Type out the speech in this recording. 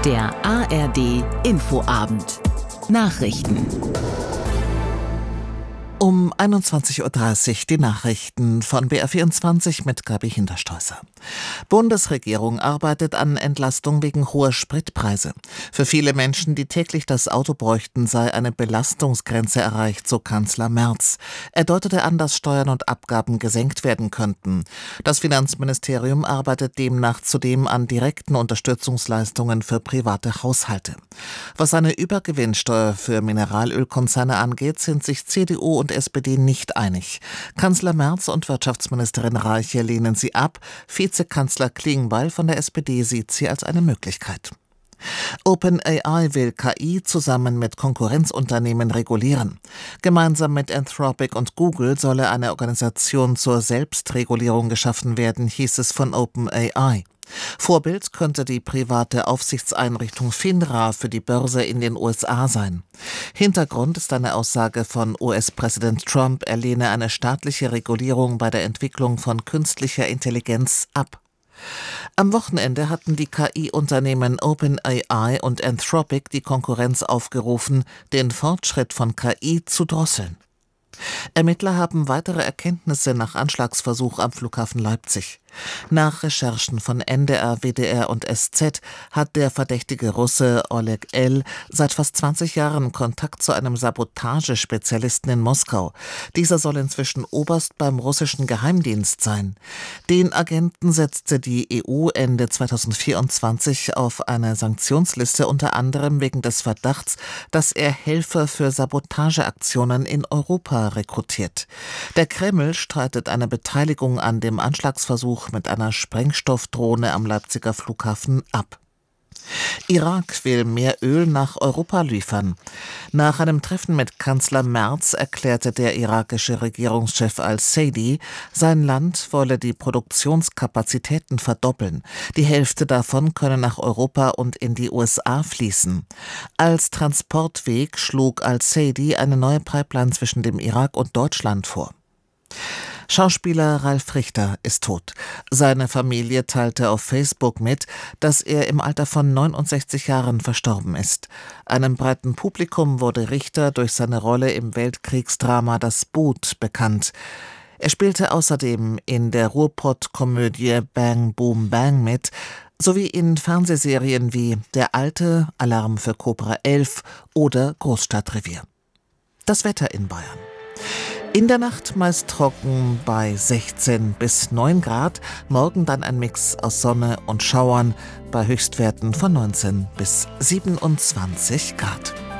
Der ARD Infoabend. Nachrichten. Um 21:30 Uhr die Nachrichten von BR24 mit Gabi Hinterstoißer. Bundesregierung arbeitet an Entlastung wegen hoher Spritpreise. Für viele Menschen, die täglich das Auto bräuchten, sei eine Belastungsgrenze erreicht, so Kanzler Merz. Er deutete an, dass Steuern und Abgaben gesenkt werden könnten. Das Finanzministerium arbeitet demnach zudem an direkten Unterstützungsleistungen für private Haushalte. Was eine Übergewinnsteuer für Mineralölkonzerne angeht, sind sich CDU und SPD nicht einig. Kanzler Merz und Wirtschaftsministerin Reiche lehnen sie ab. Vizekanzler Klingbeil von der SPD sieht sie als eine Möglichkeit. OpenAI will KI zusammen mit Konkurrenzunternehmen regulieren. Gemeinsam mit Anthropic und Google solle eine Organisation zur Selbstregulierung geschaffen werden, hieß es von OpenAI. Vorbild könnte die private Aufsichtseinrichtung FINRA für die Börse in den USA sein. Hintergrund ist eine Aussage von US-Präsident Trump, er lehne eine staatliche Regulierung bei der Entwicklung von künstlicher Intelligenz ab. Am Wochenende hatten die KI-Unternehmen OpenAI und Anthropic die Konkurrenz aufgerufen, den Fortschritt von KI zu drosseln. Ermittler haben weitere Erkenntnisse nach Anschlagsversuch am Flughafen Leipzig. Nach Recherchen von NDR, WDR und SZ hat der verdächtige Russe Oleg L. seit fast 20 Jahren Kontakt zu einem Sabotagespezialisten in Moskau. Dieser soll inzwischen Oberst beim russischen Geheimdienst sein. Den Agenten setzte die EU Ende 2024 auf eine Sanktionsliste, unter anderem wegen des Verdachts, dass er Helfer für Sabotageaktionen in Europa rekrutiert. Der Kreml streitet eine Beteiligung an dem Anschlagsversuch mit einer Sprengstoffdrohne am Leipziger Flughafen ab. Irak will mehr Öl nach Europa liefern. Nach einem Treffen mit Kanzler Merz erklärte der irakische Regierungschef al-Saidi, sein Land wolle die Produktionskapazitäten verdoppeln. Die Hälfte davon könne nach Europa und in die USA fließen. Als Transportweg schlug al-Saidi eine neue Pipeline zwischen dem Irak und Deutschland vor. Schauspieler Ralf Richter ist tot. Seine Familie teilte auf Facebook mit, dass er im Alter von 69 Jahren verstorben ist. Einem breiten Publikum wurde Richter durch seine Rolle im Weltkriegsdrama Das Boot bekannt. Er spielte außerdem in der Ruhrpott-Komödie Bang Boom Bang mit, sowie in Fernsehserien wie Der Alte, Alarm für Cobra 11 oder Großstadtrevier. Das Wetter in Bayern. In der Nacht meist trocken bei 16 bis 9 Grad, morgen dann ein Mix aus Sonne und Schauern bei Höchstwerten von 19 bis 27 Grad.